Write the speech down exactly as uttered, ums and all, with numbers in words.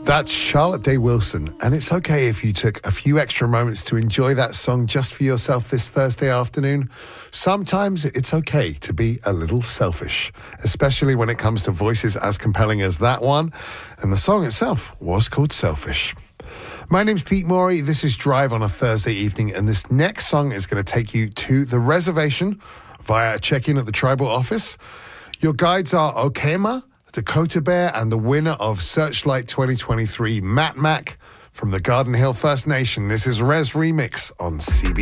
That's Charlotte Day Wilson, and it's okay if you took a few extra moments to enjoy that song just for yourself this Thursday afternoon. Sometimes it's okay to be a little selfish, especially when it comes to voices as compelling as that one, and the song itself was called Selfish. My name's Pete Morey, this is Drive on a Thursday evening, and this next song is going to take you to the reservation via a check-in at the tribal office. Your guides are Okema, Dakota Bear, and the winner of Searchlight twenty twenty-three, Matt Mack from the Garden Hill First Nation. This is Res Remix on C B S.